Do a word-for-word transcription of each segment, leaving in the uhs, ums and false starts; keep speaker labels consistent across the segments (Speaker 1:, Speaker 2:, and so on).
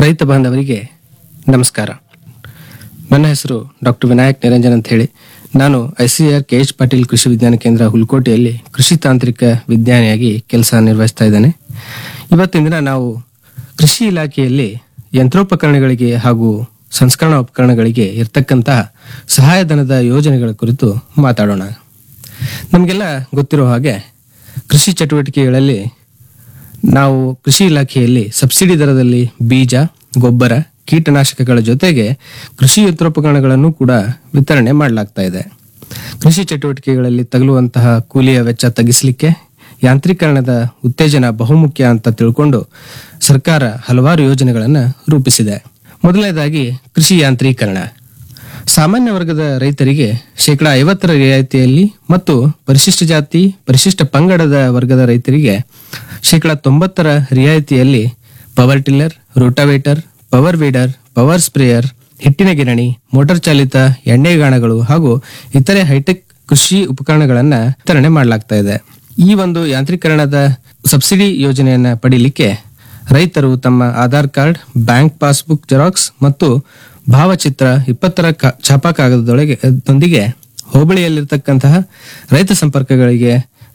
Speaker 1: ರೈತ ಬಾಂಧವರಿಗೆ ನಮಸ್ಕಾರ. ನನ್ನ ಹೆಸರು ಡಾಕ್ಟರ್ ವಿನಾಯಕ್ ನಿರಂಜನ್ ಅಂತ ಹೇಳಿ. ನಾನು ಐಸಿಆರ್ ಕೆ ಎಚ್ ಪಾಟೀಲ್ ಕೃಷಿ ವಿಜ್ಞಾನ ಕೇಂದ್ರ ಹುಲ್ಕೋಟೆಯಲ್ಲಿ ಕೃಷಿ ತಾಂತ್ರಿಕ ವಿಜ್ಞಾನಿಯಾಗಿ ಕೆಲಸ ನಿರ್ವಹಿಸ್ತಾ ಇದ್ದೇನೆ. ಇವತ್ತಿನ ದಿನ ನಾವು ಕೃಷಿ ಇಲಾಖೆಯಲ್ಲಿ ಯಂತ್ರೋಪಕರಣಗಳಿಗೆ ಹಾಗೂ ಸಂಸ್ಕರಣಾ ಉಪಕರಣಗಳಿಗೆ ಇರತಕ್ಕಂತಹ ಸಹಾಯಧನದ ಯೋಜನೆಗಳ ಕುರಿತು ಮಾತಾಡೋಣ. ನಮಗೆಲ್ಲ ಗೊತ್ತಿರೋ ಹಾಗೆ ಕೃಷಿ ಚಟುವಟಿಕೆಗಳಲ್ಲಿ ನಾವು ಕೃಷಿ ಇಲಾಖೆಯಲ್ಲಿ ಸಬ್ಸಿಡಿ ದರದಲ್ಲಿ ಬೀಜ, ಗೊಬ್ಬರ, ಕೀಟನಾಶಕಗಳ ಜೊತೆಗೆ ಕೃಷಿ ಯಂತ್ರೋಪಕರಣಗಳನ್ನು ಕೂಡ ವಿತರಣೆ ಮಾಡಲಾಗ್ತಾ ಇದೆ. ಕೃಷಿ ಚಟುವಟಿಕೆಗಳಲ್ಲಿ ತಗಲುವಂತಹ ಕೂಲಿಯ ವೆಚ್ಚ ತಗ್ಗಿಸಲಿಕ್ಕೆ ಯಾಂತ್ರೀಕರಣದ ಉತ್ತೇಜನ ಬಹುಮುಖ್ಯ ಅಂತ ತಿಳ್ಕೊಂಡು ಸರ್ಕಾರ ಹಲವಾರು ಯೋಜನೆಗಳನ್ನು ರೂಪಿಸಿದೆ. ಮೊದಲನೇದಾಗಿ ಕೃಷಿ ಯಾಂತ್ರೀಕರಣ. ಸಾಮಾನ್ಯ ವರ್ಗದ ರೈತರಿಗೆ ಶೇಕಡಾ ಐವತ್ತರ ರಿಯಾಯಿತಿಯಲ್ಲಿ ಮತ್ತು ಪರಿಶಿಷ್ಟ ಜಾತಿ, ಪರಿಶಿಷ್ಟ ಪಂಗಡದ ವರ್ಗದ ರೈತರಿಗೆ ಶೇಕಡಾ ತೊಂಬತ್ತರ ರಿಯಾಯಿತಿಯಲ್ಲಿ power tiller, rotavator, power weeder, power sprayer, ಹಿಟ್ಟಿನ ಗಿರಣಿ, ಮೋಟಾರ್ ಚಾಲಿತ ಎಣ್ಣೆಗಾಣಗಳು ಹಾಗೂ ಇತರೆ ಹೈಟೆಕ್ ಕೃಷಿ ಉಪಕರಣಗಳನ್ನ ವಿತರಣೆ ಮಾಡಲಾಗ್ತಾ ಇದೆ. ಈ ಒಂದು ಯಾಂತ್ರೀಕರಣದ ಸಬ್ಸಿಡಿ ಯೋಜನೆಯನ್ನ ಪಡೀಲಿಕ್ಕೆ ರೈತರು ತಮ್ಮ Aadhaar card, bank passbook xerox ಮತ್ತು ಭಾವಚಿತ್ರ ಇಪ್ಪತ್ತರ ಛಾಪಾ ಕಾಗದದೊಳಗೆ ದೊಂದಿಗೆ ಹೋಬಳಿಯಲ್ಲಿರ್ತಕ್ಕಂತಹ ರೈತ ಸಂಪರ್ಕಗಳಿಗೆ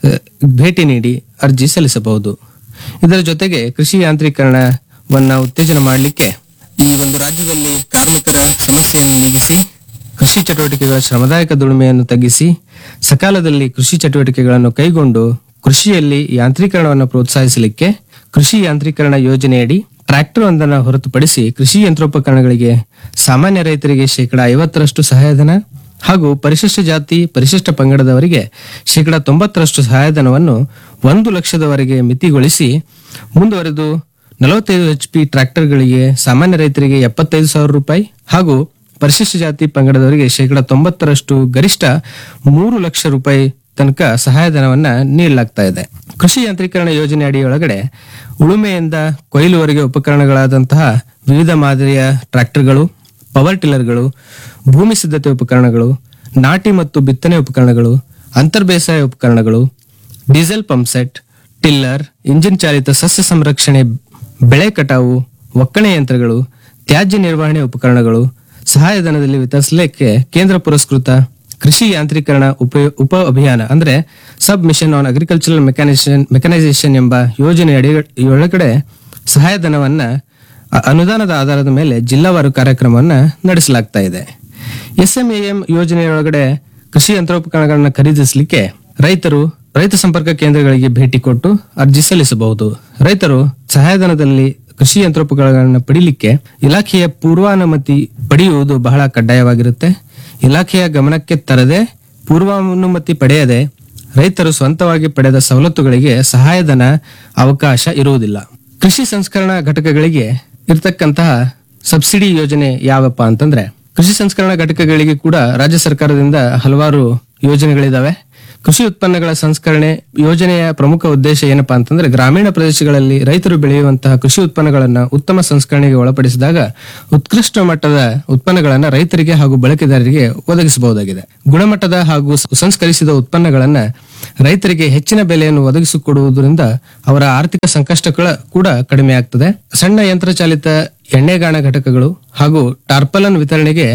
Speaker 1: ಭೇಟಿ ನೀಡಿ ಅರ್ಜಿ ಸಲ್ಲಿಸಬಹುದು. ಇದರ ಜೊತೆಗೆ ಕೃಷಿ ಯಾಂತ್ರೀಕರಣವನ್ನ ಉತ್ತೇಜನ ಮಾಡಲಿಕ್ಕೆ ಈ ಒಂದು ರಾಜ್ಯದಲ್ಲಿ ಕಾರ್ಮಿಕರ ಸಮಸ್ಯೆಯನ್ನು ನೀಗಿಸಿ, ಕೃಷಿ ಚಟುವಟಿಕೆಗಳ ಶ್ರಮದಾಯಕ ದುಡಿಮೆಯನ್ನು ತಗ್ಗಿಸಿ, ಸಕಾಲದಲ್ಲಿ ಕೃಷಿ ಚಟುವಟಿಕೆಗಳನ್ನು ಕೈಗೊಂಡು ಕೃಷಿಯಲ್ಲಿ ಯಾಂತ್ರೀಕರಣವನ್ನು ಪ್ರೋತ್ಸಾಹಿಸಲಿಕ್ಕೆ ಕೃಷಿ ಯಾಂತ್ರೀಕರಣ ಯೋಜನೆಯಡಿ ಟ್ರ್ಯಾಕ್ಟರ್ ಒಂದನ್ನು ಹೊರತುಪಡಿಸಿ ಕೃಷಿ ಯಂತ್ರೋಪಕರಣಗಳಿಗೆ ಸಾಮಾನ್ಯ ರೈತರಿಗೆ ಶೇಕಡಾ ಐವತ್ತರಷ್ಟು ಸಹಾಯಧನ ಹಾಗೂ ಪರಿಶಿಷ್ಟ ಜಾತಿ, ಪರಿಶಿಷ್ಟ ಪಂಗಡದವರಿಗೆ ಶೇಕಡಾ ತೊಂಬತ್ತರಷ್ಟು ಸಹಾಯಧನವನ್ನು ಒಂದು ಲಕ್ಷದವರೆಗೆ ಮಿತಿಗೊಳಿಸಿ ಮುಂದುವರೆದು ನಲವತ್ತೈದು ಎಚ್ ಪಿ ಟ್ರ್ಯಾಕ್ಟರ್ಗಳಿಗೆ ಸಾಮಾನ್ಯ ರೈತರಿಗೆ ಎಪ್ಪತ್ತೈದು ಸಾವಿರ ರೂಪಾಯಿ ಹಾಗೂ ಪರಿಶಿಷ್ಟ ಜಾತಿ ಪಂಗಡದವರಿಗೆ ಶೇಕಡಾ ತೊಂಬತ್ತರಷ್ಟು ಗರಿಷ್ಠ ಮೂರು ಲಕ್ಷ ರೂಪಾಯಿ ತನಕ ಸಹಾಯಧನವನ್ನ ನೀಡಲಾಗ್ತಾ ಇದೆ. ಕೃಷಿ ಯಾಂತ್ರೀಕರಣ ಯೋಜನೆ ಅಡಿಯೊಳಗಡೆ ಉಳುಮೆಯಿಂದ ಕೊಯ್ಲುವರೆಗೆ ಉಪಕರಣಗಳಾದಂತಹ ವಿವಿಧ ಮಾದರಿಯ ಟ್ರ್ಯಾಕ್ಟರ್ಗಳು, ಪವರ್ ಟಿಲ್ಲರ್ಗಳು, ಭೂಮಿ ಸಿದ್ಧತೆ ಉಪಕರಣಗಳು, ನಾಟಿ ಮತ್ತು ಬಿತ್ತನೆ ಉಪಕರಣಗಳು, ಅಂತರ್ ಬೇಸಾಯ ಉಪಕರಣಗಳು, diesel pump set, tiller, engine ಚಾಲಿತ ಸಸ್ಯ ಸಂರಕ್ಷಣೆ, ಬೆಳೆ ಕಟಾವು, ಒಕ್ಕಣೆ ಯಂತ್ರಗಳು, ತ್ಯಾಜ್ಯ ನಿರ್ವಹಣೆ ಉಪಕರಣಗಳು ಸಹಾಯಧನದಲ್ಲಿ ವಿತರಿಸಲಿಕ್ಕೆ ಕೇಂದ್ರ ಪುರಸ್ಕೃತ ಕೃಷಿ ಯಾಂತ್ರೀಕರಣ ಉಪ ಉಪ ಅಭಿಯಾನ ಅಂದ್ರೆ ಸಬ್ ಮಿಷನ್ ಆನ್ ಅಗ್ರಿಕಲ್ಚರಲ್ ಮೆಕ್ಯಾನಿಸೇಷನ್ ಮೆಕನೈಸೇಷನ್ ಎಂಬ ಯೋಜನೆ ಅಡಿಯೊಳಗಡೆ ಸಹಾಯಧನವನ್ನ ಅನುದಾನದ ಆಧಾರದ ಮೇಲೆ ಜಿಲ್ಲಾವಾರು ಕಾರ್ಯಕ್ರಮವನ್ನ ನಡೆಸಲಾಗ್ತಾ ಇದೆ. ಎಸ್ ಎಂ ಎ ಎಂ ಯೋಜನೆಯೊಳಗಡೆ ಕೃಷಿ ಯಂತ್ರೋಪಕರಣಗಳನ್ನ ಖರೀದಿಸಲಿಕ್ಕೆ ರೈತರು ರೈತ ಸಂಪರ್ಕ ಕೇಂದ್ರಗಳಿಗೆ ಭೇಟಿ ಕೊಟ್ಟು ಅರ್ಜಿ ಸಲ್ಲಿಸಬಹುದು. ರೈತರು ಸಹಾಯಧನದಲ್ಲಿ ಕೃಷಿ ಯಂತ್ರೋಪಕರಣಗಳನ್ನು ಪಡೀಲಿಕ್ಕೆ ಇಲಾಖೆಯ ಪೂರ್ವಾನುಮತಿ ಪಡೆಯುವುದು ಬಹಳ ಕಡ್ಡಾಯವಾಗಿರುತ್ತೆ. ಇಲಾಖೆಯ ಗಮನಕ್ಕೆ ತರದೆ, ಪೂರ್ವಾನುಮತಿ ಪಡೆಯದೆ ರೈತರು ಸ್ವಂತವಾಗಿ ಪಡೆದ ಸವಲತ್ತುಗಳಿಗೆ ಸಹಾಯಧನ ಅವಕಾಶ ಇರುವುದಿಲ್ಲ. ಕೃಷಿ ಸಂಸ್ಕರಣಾ ಘಟಕಗಳಿಗೆ ಇರತಕ್ಕಂತಹ ಸಬ್ಸಿಡಿ ಯೋಜನೆ ಯಾವಪ್ಪ ಅಂತಂದ್ರೆ, ಕೃಷಿ ಸಂಸ್ಕರಣಾ ಘಟಕಗಳಿಗೆ ಕೂಡ ರಾಜ್ಯ ಸರ್ಕಾರದಿಂದ ಹಲವಾರು ಯೋಜನೆಗಳಿದಾವೆ. ಕೃಷಿ ಉತ್ಪನ್ನಗಳ ಸಂಸ್ಕರಣೆ ಯೋಜನೆಯ ಪ್ರಮುಖ ಉದ್ದೇಶ ಏನಪ್ಪಾ ಅಂತಂದ್ರೆ, ಗ್ರಾಮೀಣ ಪ್ರದೇಶಗಳಲ್ಲಿ ರೈತರು ಬೆಳೆಯುವಂತಹ ಕೃಷಿ ಉತ್ಪನ್ನಗಳನ್ನ ಉತ್ತಮ ಸಂಸ್ಕರಣೆಗೆ ಒಳಪಡಿಸಿದಾಗ ಉತ್ಕೃಷ್ಟ ಮಟ್ಟದ ಉತ್ಪನ್ನಗಳನ್ನ ರೈತರಿಗೆ ಹಾಗೂ ಬಳಕೆದಾರರಿಗೆ ಒದಗಿಸಬಹುದಾಗಿದೆ. ಗುಣಮಟ್ಟದ ಹಾಗೂ ಸಂಸ್ಕರಿಸಿದ ಉತ್ಪನ್ನಗಳನ್ನ ರೈತರಿಗೆ ಹೆಚ್ಚಿನ ಬೆಲೆಯನ್ನು ಒದಗಿಸಿಕೊಡುವುದರಿಂದ ಅವರ ಆರ್ಥಿಕ ಸಂಕಷ್ಟಗಳ ಕೂಡ ಕಡಿಮೆ ಆಗ್ತದೆ. ಸಣ್ಣ ಯಂತ್ರಚಾಲಿತ ಎಣ್ಣೆಗಾಣ ಘಟಕಗಳು ಹಾಗೂ ಟಾರ್ಪಲನ್ ವಿತರಣೆಗೆ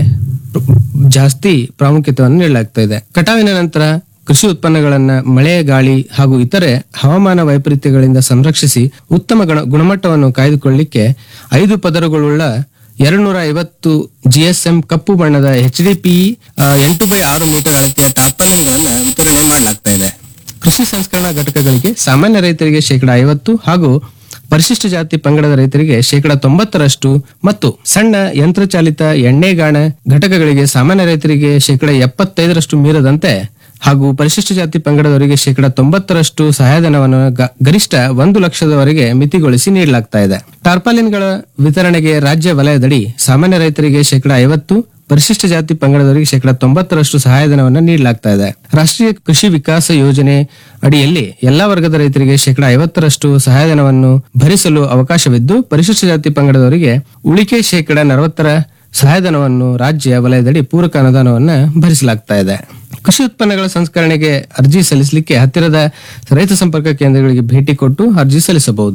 Speaker 1: ಜಾಸ್ತಿ ಪ್ರಾಮುಖ್ಯತೆಯನ್ನು ನೀಡಲಾಗ್ತಾ ಇದೆ. ಕಟಾವಿನ ನಂತರ ಕೃಷಿ ಉತ್ಪನ್ನಗಳನ್ನ ಮಳೆ, ಗಾಳಿ ಹಾಗೂ ಇತರೆ ಹವಾಮಾನ ವೈಪರೀತ್ಯಗಳಿಂದ ಸಂರಕ್ಷಿಸಿ ಉತ್ತಮ ಗುಣಮಟ್ಟವನ್ನು ಕಾಯ್ದುಕೊಳ್ಳಲಿಕ್ಕೆ ಐದು ಪದರುಗಳುಳ್ಳ ಎರಡ್ನೂರ ಐವತ್ತು ಜಿಎಸ್ಎಂ ಕಪ್ಪು ಬಣ್ಣದ ಎಚ್ ಡಿ ಪಿ ಎಂಟು ಬೈ ಆರು ಮೀಟರ್ ಅಳತೆಯ ಟಾರ್ಪಲಿನ್ಗಳನ್ನ ವಿತರಣೆ ಮಾಡಲಾಗ್ತಾ ಇದೆ. ಕೃಷಿ ಸಂಸ್ಕರಣಾ ಘಟಕಗಳಿಗೆ ಸಾಮಾನ್ಯ ರೈತರಿಗೆ ಶೇಕಡಾ ಐವತ್ತು ಹಾಗೂ ಪರಿಶಿಷ್ಟ ಜಾತಿ ಪಂಗಡದ ರೈತರಿಗೆ ಶೇಕಡಾ ತೊಂಬತ್ತರಷ್ಟು ಮತ್ತು ಸಣ್ಣ ಯಂತ್ರಚಾಲಿತ ಎಣ್ಣೆಗಾಣ ಘಟಕಗಳಿಗೆ ಸಾಮಾನ್ಯ ರೈತರಿಗೆ ಶೇಕಡಾ ಎಪ್ಪತ್ತೈದರಷ್ಟು ಮೀರದಂತೆ ಹಾಗೂ ಪರಿಶಿಷ್ಟ ಜಾತಿ ಪಂಗಡದವರಿಗೆ ಶೇಕಡಾ ತೊಂಬತ್ತರಷ್ಟು ಸಹಾಯಧನವನ್ನು ಗರಿಷ್ಠ ಒಂದು ಲಕ್ಷದವರೆಗೆ ಮಿತಿಗೊಳಿಸಿ ನೀಡಲಾಗ್ತಾ ಇದೆ. ಟಾರ್ಪಾಲಿನ್ಗಳ ವಿತರಣೆಗೆ ರಾಜ್ಯ ವಲಯದಡಿ ಸಾಮಾನ್ಯ ರೈತರಿಗೆ ಶೇಕಡಾ ಐವತ್ತು, ಪರಿಶಿಷ್ಟ ಜಾತಿ ಪಂಗಡದವರಿಗೆ ಶೇಕಡಾ ತೊಂಬತ್ತರಷ್ಟು ಸಹಾಯಧನವನ್ನು ನೀಡಲಾಗ್ತಾ ಇದೆ. ರಾಷ್ಟ್ರೀಯ ಕೃಷಿ ವಿಕಾಸ ಯೋಜನೆ ಅಡಿಯಲ್ಲಿ ಎಲ್ಲಾ ವರ್ಗದ ರೈತರಿಗೆ ಶೇಕಡಾ ಐವತ್ತರಷ್ಟು ಸಹಾಯಧನವನ್ನು ಭರಿಸಲು ಅವಕಾಶವಿದ್ದು, ಪರಿಶಿಷ್ಟ ಜಾತಿ ಪಂಗಡದವರಿಗೆ ಉಳಿಕೆ ಶೇಕಡಾ ನಲವತ್ತರ ಸಹಾಯಧನವನ್ನು ರಾಜ್ಯ ವಲಯದಡಿ ಪೂರಕ ಅನುದಾನವನ್ನು ಭರಿಸಲಾಗ್ತಾ ಇದೆ. ಕೃಷಿ ಉತ್ಪನ್ನಗಳ ಸಂಸ್ಕರಣೆಗೆ ಅರ್ಜಿ ಸಲ್ಲಿಸಲಿಕ್ಕೆ ಹತ್ತಿರದ ರೈತ ಸಂಪರ್ಕ ಕೇಂದ್ರಗಳಿಗೆ ಭೇಟಿ ಕೊಟ್ಟು ಅರ್ಜಿ ಸಲ್ಲಿಸಬಹುದು.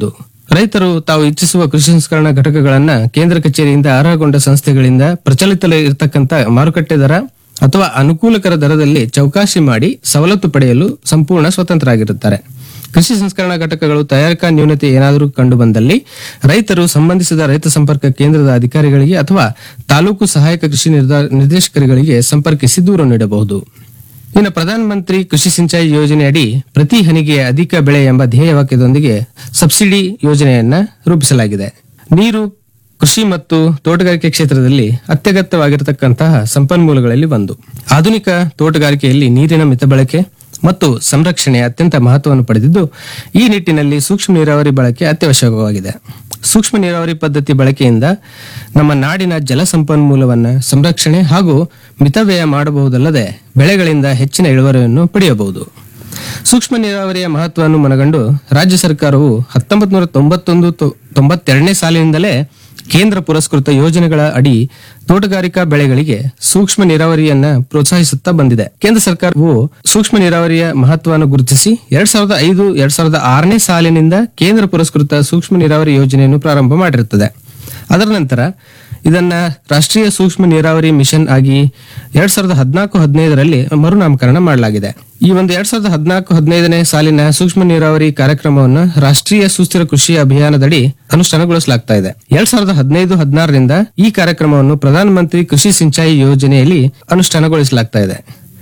Speaker 1: ರೈತರು ತಾವು ಇಚ್ಛಿಸುವ ಕೃಷಿ ಸಂಸ್ಕರಣಾ ಘಟಕಗಳನ್ನ ಕೇಂದ್ರ ಕಚೇರಿಯಿಂದ ಅರ್ಹಗೊಂಡ ಸಂಸ್ಥೆಗಳಿಂದ ಪ್ರಚಲಿತದಲ್ಲಿ ಇರತಕ್ಕಂತ ಮಾರುಕಟ್ಟೆ ದರ ಅಥವಾ ಅನುಕೂಲಕರ ದರದಲ್ಲಿ ಚೌಕಾಶಿ ಮಾಡಿ ಸವಲತ್ತು ಪಡೆಯಲು ಸಂಪೂರ್ಣ ಸ್ವತಂತ್ರರಾಗಿರುತ್ತಾರೆ. ಕೃಷಿ ಸಂಸ್ಕರಣಾ ಘಟಕಗಳು ತಯಾರಿಕಾ ನ್ಯೂನತೆ ಏನಾದರೂ ಕಂಡು ಬಂದಲ್ಲಿ ರೈತರು ಸಂಬಂಧಿಸಿದ ರೈತ ಸಂಪರ್ಕ ಕೇಂದ್ರದ ಅಧಿಕಾರಿಗಳಿಗೆ ಅಥವಾ ತಾಲೂಕು ಸಹಾಯಕ ಕೃಷಿ ನಿರ್ದ- ನಿರ್ದೇಶಕರುಗಳಿಗೆ ಸಂಪರ್ಕಿಸಿ ದೂರು ನೀಡಬಹುದು. ಇನ್ನು ಪ್ರಧಾನ ಮಂತ್ರಿ ಕೃಷಿ ಸಿಂಚಾಯಿ ಯೋಜನೆಯಡಿ ಪ್ರತಿ ಹನಿಗೆ ಅಧಿಕ ಬೆಳೆ ಎಂಬ ಧ್ಯೇಯ ವಾಕ್ಯದೊಂದಿಗೆ ಸಬ್ಸಿಡಿ ಯೋಜನೆಯನ್ನ ರೂಪಿಸಲಾಗಿದೆ. ನೀರು ಕೃಷಿ ಮತ್ತು ತೋಟಗಾರಿಕೆ ಕ್ಷೇತ್ರದಲ್ಲಿ ಅತ್ಯಗತ್ಯವಾಗಿರತಕ್ಕಂತಹ ಸಂಪನ್ಮೂಲಗಳಲ್ಲಿ ಒಂದು. ಆಧುನಿಕ ತೋಟಗಾರಿಕೆಯಲ್ಲಿ ನೀರಿನ ಮಿತ ಬಳಕೆ ಮತ್ತು ಸಂರಕ್ಷಣೆ ಅತ್ಯಂತ ಮಹತ್ವವನ್ನು ಪಡೆದಿದ್ದು, ಈ ನಿಟ್ಟಿನಲ್ಲಿ ಸೂಕ್ಷ್ಮ ನೀರಾವರಿ ಬಳಕೆ ಅತ್ಯವಶ್ಯಕವಾಗಿದೆ. ಸೂಕ್ಷ್ಮ ನೀರಾವರಿ ಪದ್ಧತಿ ಬಳಕೆಯಿಂದ ನಮ್ಮ ನಾಡಿನ ಜಲ ಸಂಪನ್ಮೂಲವನ್ನು ಸಂರಕ್ಷಣೆ ಹಾಗೂ ಮಿತವ್ಯಯ ಮಾಡಬಹುದಲ್ಲದೆ ಬೆಳೆಗಳಿಂದ ಹೆಚ್ಚಿನ ಇಳುವರಿಯನ್ನು ಪಡೆಯಬಹುದು. ಸೂಕ್ಷ್ಮ ನೀರಾವರಿಯ ಮಹತ್ವವನ್ನು ಮನಗಂಡು ರಾಜ್ಯ ಸರ್ಕಾರವು ಹತ್ತೊಂಬತ್ತು ನೂರ ತೊಂಬತ್ತೊಂದು ತೊಂಬತ್ತೆರಡನೇ ಸಾಲಿನಿಂದಲೇ ಕೇಂದ್ರ ಪುರಸ್ಕೃತ ಯೋಜನೆಗಳ ಅಡಿ ತೋಟಗಾರಿಕಾ ಬೆಳೆಗಳಿಗೆ ಸೂಕ್ಷ್ಮ ನೀರಾವರಿಯನ್ನ ಪ್ರೋತ್ಸಾಹಿಸುತ್ತಾ ಬಂದಿದೆ. ಕೇಂದ್ರ ಸರ್ಕಾರವು ಸೂಕ್ಷ್ಮ ನೀರಾವರಿಯ ಮಹತ್ವವನ್ನು ಗುರುತಿಸಿ ಎರಡ್ ಸಾವಿರದ ಐದು ಎರಡ್ ಸಾವಿರದ ಆರನೇ ಸಾಲಿನಿಂದ ಕೇಂದ್ರ ಪುರಸ್ಕೃತ ಸೂಕ್ಷ್ಮ ನೀರಾವರಿ ಯೋಜನೆಯನ್ನು ಪ್ರಾರಂಭ ಮಾಡಿರುತ್ತದೆ. ಅದರ ನಂತರ ಇದನ್ನ ರಾಷ್ಟ್ರೀಯ ಸೂಕ್ಷ್ಮ ನೀರಾವರಿ ಮಿಷನ್ ಆಗಿ ಎರಡ್ ಸಾವಿರದ ಹದಿನಾಲ್ಕು ಹದಿನೈದರಲ್ಲಿ ಮರುನಾಮಕರಣ ಮಾಡಲಾಗಿದೆ. ಈ ಒಂದು ಎರಡ್ ಸಾವಿರದ ಹದಿನಾಲ್ಕು ಹದಿನೈದನೇ ಸಾಲಿನ ಸೂಕ್ಷ್ಮ ನೀರಾವರಿ ಕಾರ್ಯಕ್ರಮವನ್ನು ರಾಷ್ಟ್ರೀಯ ಸುಸ್ಥಿರ ಕೃಷಿ ಅಭಿಯಾನದಡಿ ಅನುಷ್ಠಾನಗೊಳಿಸಲಾಗ್ತಾ ಇದೆ. ಎರಡ್ ಸಾವಿರದ ಹದಿನೈದು ಹದಿನಾರರಿಂದ ಈ ಕಾರ್ಯಕ್ರಮವನ್ನು ಪ್ರಧಾನ ಮಂತ್ರಿ ಕೃಷಿ ಸಿಂಚಾಯಿ ಯೋಜನೆಯಲ್ಲಿ ಅನುಷ್ಠಾನಗೊಳಿಸಲಾಗ್ತಾ ಇದೆ.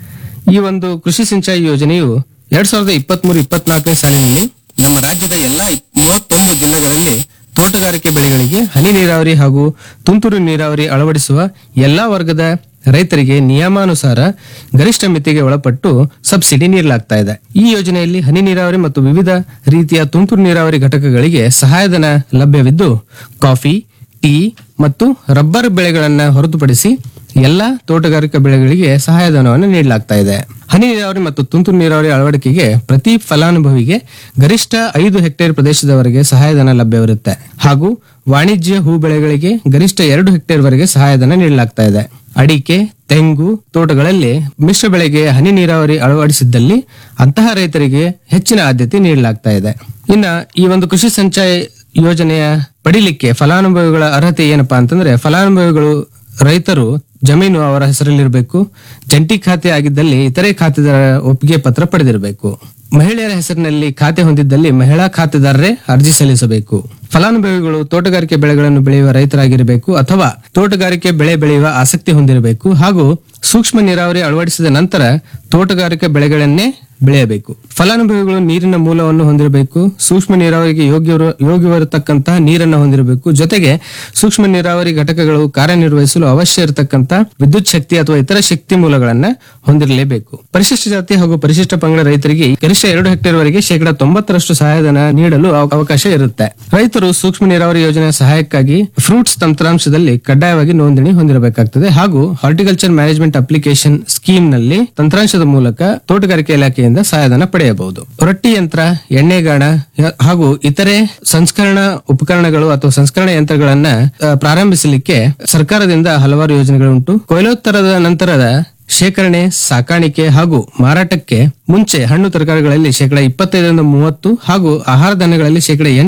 Speaker 1: ಈ ಒಂದು ಕೃಷಿ ಸಿಂಚಾಯಿ ಯೋಜನೆಯು ಎರಡ್ ಸಾವಿರದ ಇಪ್ಪತ್ತ್ ಮೂರು ಇಪ್ಪತ್ನಾಲ್ಕನೇ ಸಾಲಿನಲ್ಲಿ ನಮ್ಮ ರಾಜ್ಯದ ಎಲ್ಲಾ ಮೂವತ್ತೊಂದು ಜಿಲ್ಲೆಗಳಲ್ಲಿ ತೋಟಗಾರಿಕೆ ಬೆಳೆಗಳಿಗೆ ಹನಿ ನೀರಾವರಿ ಹಾಗೂ ತುಂತುರು ನೀರಾವರಿ ಅಳವಡಿಸುವ ಎಲ್ಲಾ ವರ್ಗದ ರೈತರಿಗೆ ನಿಯಮಾನುಸಾರ ಗರಿಷ್ಠ ಮಿತಿಗೆ ಒಳಪಟ್ಟು ಸಬ್ಸಿಡಿ ನೀಡಲಾಗ್ತಾ ಇದೆ. ಈ ಯೋಜನೆಯಲ್ಲಿ ಹನಿ ನೀರಾವರಿ ಮತ್ತು ವಿವಿಧ ರೀತಿಯ ತುಂತುರು ನೀರಾವರಿ ಘಟಕಗಳಿಗೆ ಸಹಾಯಧನ ಲಭ್ಯವಿದ್ದು, ಕಾಫಿ, ಟೀ ಮತ್ತು ರಬ್ಬರ್ ಬೆಳೆಗಳನ್ನ ಹೊರತುಪಡಿಸಿ ಎಲ್ಲಾ ತೋಟಗಾರಿಕಾ ಬೆಳೆಗಳಿಗೆ ಸಹಾಯಧನವನ್ನು ನೀಡಲಾಗ್ತಾ ಇದೆ. ಹನಿ ನೀರಾವರಿ ಮತ್ತು ತುಂತುರು ನೀರಾವರಿ ಅಳವಡಿಕೆಗೆ ಪ್ರತಿ ಫಲಾನುಭವಿಗೆ ಗರಿಷ್ಠ ಐದು ಹೆಕ್ಟೇರ್ ಪ್ರದೇಶದವರೆಗೆ ಸಹಾಯಧನ ಲಭ್ಯವಿರುತ್ತೆ ಹಾಗೂ ವಾಣಿಜ್ಯ ಹೂ ಬೆಳೆಗಳಿಗೆ ಗರಿಷ್ಠ ಎರಡು ಹೆಕ್ಟೇರ್ ವರೆಗೆ ಸಹಾಯಧನ ನೀಡಲಾಗ್ತಾ ಇದೆ. ಅಡಿಕೆ, ತೆಂಗು ತೋಟಗಳಲ್ಲಿ ಮಿಶ್ರ ಬೆಳೆಗೆ ಹನಿ ನೀರಾವರಿ ಅಳವಡಿಸಿದ್ದಲ್ಲಿ ಅಂತಹ ರೈತರಿಗೆ ಹೆಚ್ಚಿನ ಆದ್ಯತೆ ನೀಡಲಾಗ್ತಾ ಇದೆ. ಇನ್ನ ಈ ಒಂದು ಕೃಷಿ ಸಂಚಾಯ ಯೋಜನೆಯ ಪಡಿಲಿಕ್ಕೆ ಫಲಾನುಭವಿಗಳ ಅರ್ಹತೆ ಏನಪ್ಪಾ ಅಂತಂದ್ರೆ, ಫಲಾನುಭವಿಗಳು ರೈತರು ಜಮೀನು ಅವರ ಹೆಸರಲ್ಲಿರಬೇಕು. ಜಂಟಿ ಖಾತೆ ಆಗಿದ್ದಲ್ಲಿ ಇತರೆ ಖಾತೆದಾರರ ಒಪ್ಪಿಗೆ ಪತ್ರ ಪಡೆದಿರಬೇಕು. ಮಹಿಳೆಯರ ಹೆಸರಿನಲ್ಲಿ ಖಾತೆ ಹೊಂದಿದ್ದಲ್ಲಿ ಮಹಿಳಾ ಖಾತೆದಾರರೇ ಅರ್ಜಿ ಸಲ್ಲಿಸಬೇಕು. ಫಲಾನುಭವಿಗಳು ತೋಟಗಾರಿಕೆ ಬೆಳೆಗಳನ್ನು ಬೆಳೆಯುವ ರೈತರಾಗಿರಬೇಕು ಅಥವಾ ತೋಟಗಾರಿಕೆ ಬೆಳೆ ಬೆಳೆಯುವ ಆಸಕ್ತಿ ಹೊಂದಿರಬೇಕು ಹಾಗೂ ಸೂಕ್ಷ್ಮ ನೀರಾವರಿ ಅಳವಡಿಸಿದ ನಂತರ ತೋಟಗಾರಿಕೆ ಬೆಳೆಗಳನ್ನೇ ಬೆಳೆಯಬೇಕು. ಫಲಾನುಭವಿಗಳು ನೀರಿನ ಮೂಲವನ್ನು ಹೊಂದಿರಬೇಕು. ಸೂಕ್ಷ್ಮ ನೀರಾವರಿಗೆ ಯೋಗ್ಯ ಯೋಗ್ಯವಿರತಕ್ಕಂತಹ ನೀರನ್ನು ಹೊಂದಿರಬೇಕು. ಜೊತೆಗೆ ಸೂಕ್ಷ್ಮ ನೀರಾವರಿ ಘಟಕಗಳು ಕಾರ್ಯನಿರ್ವಹಿಸಲು ಅವಶ್ಯ ಇರತಕ್ಕಂತ ವಿದ್ಯುತ್ ಶಕ್ತಿ ಅಥವಾ ಇತರ ಶಕ್ತಿ ಮೂಲಗಳನ್ನ ಹೊಂದಿರಲೇಬೇಕು. ಪರಿಶಿಷ್ಟ ಜಾತಿ ಹಾಗೂ ಪರಿಶಿಷ್ಟ ಪಂಗಡ ರೈತರಿಗೆ ಗರಿಷ್ಠ ಎರಡು ಹೆಕ್ಟೇರ್ ವರೆಗೆ ಶೇಕಡಾ ತೊಂಬತ್ತರಷ್ಟು ಸಹಾಯಧನ ನೀಡಲು ಅವ- ಅವಕಾಶ ಇರುತ್ತೆ. ರೈತರು ಸೂಕ್ಷ್ಮ ನೀರಾವರಿ ಯೋಜನೆಯ ಸಹಾಯಕ್ಕಾಗಿ ಫ್ರೂಟ್ಸ್ ತಂತ್ರಾಂಶದಲ್ಲಿ ಕಡ್ಡಾಯವಾಗಿ ನೋಂದಣಿ ಹೊಂದಿರಬೇಕಾಗ್ತದೆ ಹಾಗೂ ಹಾರ್ಟಿಕಲ್ಚರ್ ಮ್ಯಾನೇಜ್ಮೆಂಟ್ ಅಪ್ಲಿಕೇಶನ್ ಸ್ಕೀಮ್ ನಲ್ಲಿ ತಂತ್ರಾಂಶದ ಮೂಲಕ ತೋಟಗಾರಿಕೆ ಇಲಾಖೆಯಿಂದ ಸಹಾಯಧನ ಪಡೆಯಬಹುದು. ರೊಟ್ಟಿ ಯಂತ್ರ, ಎಣ್ಣೆಗಾಣ ಹಾಗೂ ಇತರೆ ಸಂಸ್ಕರಣಾ ಉಪಕರಣಗಳು ಅಥವಾ ಸಂಸ್ಕರಣಾ ಯಂತ್ರಗಳನ್ನ ಆ, ಪ್ರಾರಂಭಿಸಲಿಕ್ಕೆ ಸರ್ಕಾರದಿಂದ ಹಲವಾರು ಯೋಜನೆಗಳುಂಟು. ಕೊಯ್ಲೋತ್ತರದ ನಂತರದ ಶೇಖರಣೆ, ಸಾಕಾಣಿಕೆ ಹಾಗೂ ಮಾರಾಟಕ್ಕೆ ಮುಂಚೆ ಹಣ್ಣು ತರಕಾರಿಗಳಲ್ಲಿ ಶೇಕಡಾ ಇಪ್ಪತ್ತೈದರಿಂದ ಮೂವತ್ತು ಹಾಗೂ ಆಹಾರ ಧಾನ್ಯಗಳಲ್ಲಿ ಶೇಕಡಾ